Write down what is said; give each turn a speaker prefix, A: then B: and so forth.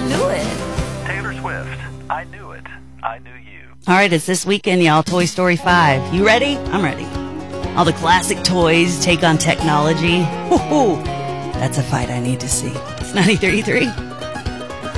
A: knew it.
B: Taylor Swift, I knew it. I knew you.
A: All right, it's this weekend, y'all. Toy Story 5. You ready? I'm ready. All the classic toys take on technology. Woo-hoo. That's a fight I need to see. It's 93.3.